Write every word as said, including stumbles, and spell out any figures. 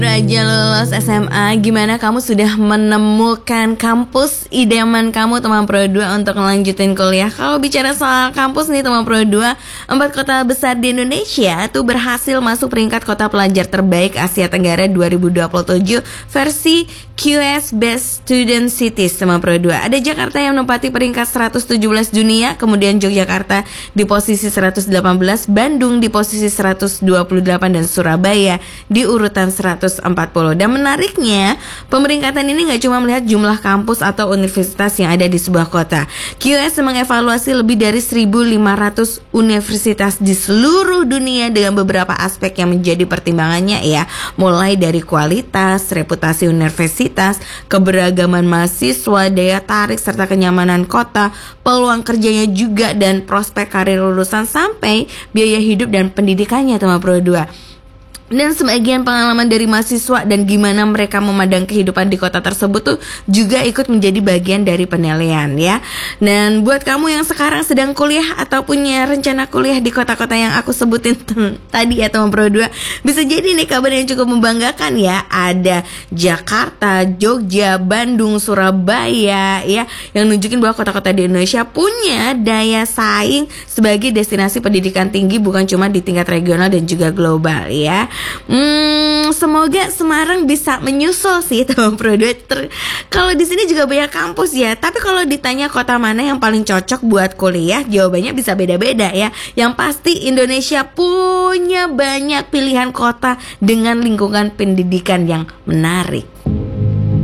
Raja lulus S M A, gimana kamu sudah menemukan kampus idaman kamu teman Pro dua untuk melanjutin kuliah? Kalau bicara soal kampus nih teman Pro dua, empat kota besar di Indonesia tuh berhasil masuk peringkat kota pelajar terbaik Asia Tenggara dua ribu dua puluh tujuh versi Q S Best Student Cities teman Pro dua. Ada Jakarta yang menempati peringkat seratus tujuh belas dunia, kemudian Yogyakarta di posisi seratus delapan belas, Bandung di posisi seratus dua puluh delapan, dan Surabaya di urutan seratus empat puluh. Dan menariknya, pemeringkatan ini gak cuma melihat jumlah kampus atau universitas yang ada di sebuah kota. Q S mengevaluasi lebih dari seribu lima ratus universitas di seluruh dunia dengan beberapa aspek yang menjadi pertimbangannya ya, mulai dari kualitas, reputasi universitas, keberagaman mahasiswa, daya tarik serta kenyamanan kota, peluang kerjanya juga, dan prospek karir lulusan sampai biaya hidup dan pendidikannya teman Pro dua. Dan sebagian pengalaman dari mahasiswa dan gimana mereka memandang kehidupan di kota tersebut tuh juga ikut menjadi bagian dari penilaian ya. Dan buat kamu yang sekarang sedang kuliah atau punya rencana kuliah di kota-kota yang aku sebutin tadi ya teman Pro dua, bisa jadi nih kabar yang cukup membanggakan ya. Ada Jakarta, Jogja, Bandung, Surabaya ya, yang nunjukin bahwa kota-kota di Indonesia punya daya saing sebagai destinasi pendidikan tinggi, bukan cuma di tingkat regional dan juga global ya. Hmm, semoga Semarang bisa menyusul sih teman Pro dua. Kalau di sini juga banyak kampus ya, tapi kalau ditanya kota mana yang paling cocok buat kuliah, jawabannya bisa beda-beda ya. Yang pasti Indonesia punya banyak pilihan kota dengan lingkungan pendidikan yang menarik.